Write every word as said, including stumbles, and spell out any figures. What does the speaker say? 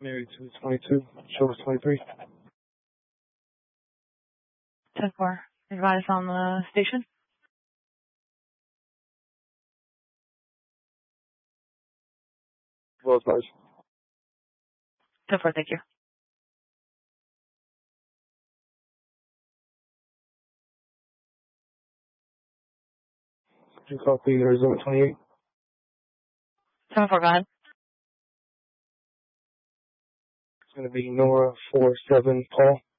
Mary two twenty-two, Shoulders twenty-three. ten four. Advise on the station. Well, advised. ten four, thank you. Could you copy Arizona twenty-eight? ten four, go ahead. It's going to be Nora four seven Paul.